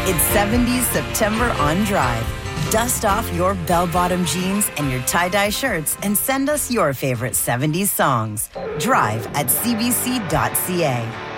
It's 70s September on Drive. Dust off your bell-bottom jeans and your tie-dye shirts and send us your favorite 70s songs. Drive at cbc.ca.